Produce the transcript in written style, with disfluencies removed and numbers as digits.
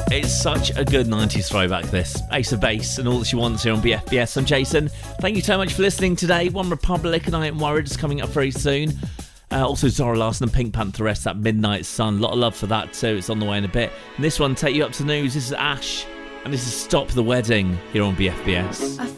It's such a good 90s throwback, this. Ace of Base and All That She Wants here on BFBS. I'm Jason. Thank you so much for listening today. One Republic and I Ain't Worried is coming up very soon. Also Zara Larsson and Pink Pantheress, that Midnight Sun. A lot of love for that too. It's on the way in a bit. And this one, take you up to news. This is Ash. And this is Stop the Wedding here on BFBS.